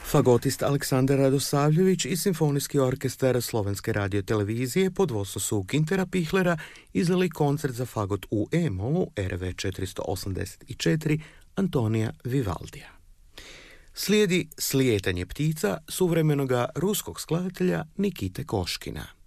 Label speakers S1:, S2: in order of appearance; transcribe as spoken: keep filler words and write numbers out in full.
S1: Fagotist Aleksandar Radosavljević i Simfonijski orkestar Slovenske radiotelevizije pod vodstvom Güntera Pichlera izdali koncert za fagot u E-molu R V četiristo osamdeset četiri Antonija Vivaldija. Slijedi Slijetanje ptica suvremenoga ruskog skladatelja Nikite Koškina.